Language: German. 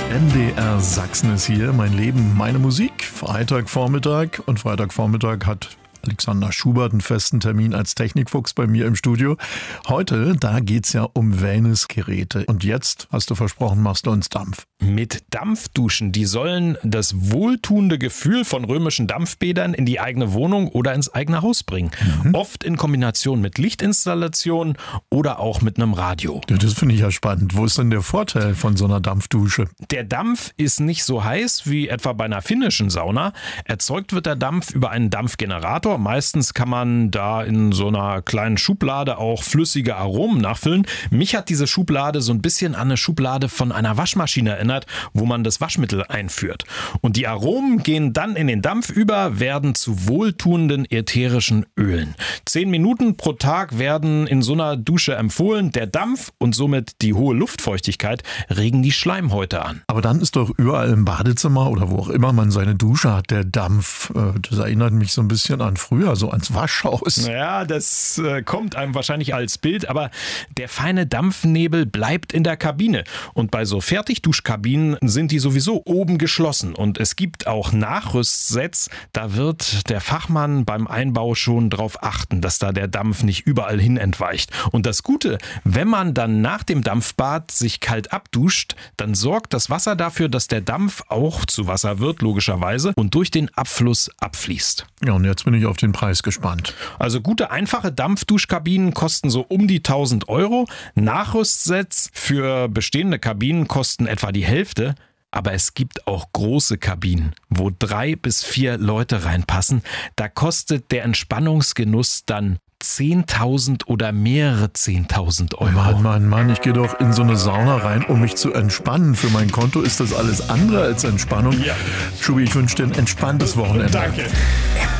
NDR Sachsen ist hier, mein Leben, meine Musik. Freitagvormittag und Freitagvormittag hat Alexander Schubert einen festen Termin als Technikfuchs bei mir im Studio. Heute, da geht's ja um Wellnessgeräte. Und jetzt, hast du versprochen, machst du uns Dampf. Mit Dampfduschen, die sollen das wohltuende Gefühl von römischen Dampfbädern in die eigene Wohnung oder ins eigene Haus bringen. Oft in Kombination mit Lichtinstallationen oder auch mit einem Radio. Ja, das finde ich ja spannend. Wo ist denn der Vorteil von so einer Dampfdusche? Der Dampf ist nicht so heiß wie etwa bei einer finnischen Sauna. Erzeugt wird der Dampf über einen Dampfgenerator. Meistens kann man da in so einer kleinen Schublade auch flüssige Aromen nachfüllen. Mich hat diese Schublade so ein bisschen an eine Schublade von einer Waschmaschine erinnert, wo man das Waschmittel einführt. Und die Aromen gehen dann in den Dampf über, werden zu wohltuenden ätherischen Ölen. 10 Minuten pro Tag werden in so einer Dusche empfohlen. Der Dampf und somit die hohe Luftfeuchtigkeit regen die Schleimhäute an. Aber dann ist doch überall im Badezimmer oder wo auch immer man seine Dusche hat, der Dampf. Das erinnert mich so ein bisschen an früher, so ans Waschhaus. Ja, das kommt einem wahrscheinlich als Bild, aber der feine Dampfnebel bleibt in der Kabine. Und bei so Fertigduschkabinen sind die sowieso oben geschlossen. Und es gibt auch Nachrüstsets, da wird der Fachmann beim Einbau schon darauf achten, dass da der Dampf nicht überall hin entweicht. Und das Gute, wenn man dann nach dem Dampfbad sich kalt abduscht, dann sorgt das Wasser dafür, dass der Dampf auch zu Wasser wird, logischerweise, und durch den Abfluss abfließt. Ja, und jetzt bin ich auf den Preis gespannt. Also gute, einfache Dampfduschkabinen kosten so um die 1.000 €. Nachrüstsets für bestehende Kabinen kosten etwa die Hälfte. Aber es gibt auch große Kabinen, wo 3 bis 4 Leute reinpassen. Da kostet der Entspannungsgenuss dann 10.000 oder mehrere 10.000 €. Mann, ich gehe doch in so eine Sauna rein, um mich zu entspannen. Für mein Konto ist das alles andere als Entspannung. Ja. Schubi, ich wünsche dir ein entspanntes Wochenende. Danke.